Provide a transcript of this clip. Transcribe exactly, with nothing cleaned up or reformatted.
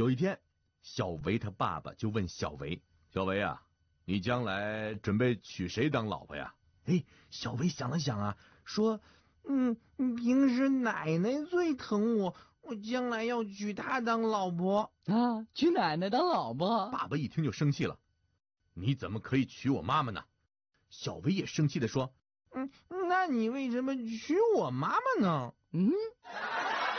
有一天，小维他爸爸就问小维：“小维啊，你将来准备娶谁当老婆呀？”哎，小维想了想啊，说：“ 嗯，平时奶奶最疼我，我将来要娶她当老婆。” 啊，娶奶奶当老婆？ 爸爸一听就生气了：“你怎么可以娶我妈妈呢？”小维也生气地说：“ 嗯，那你为什么娶我妈妈呢？” 嗯。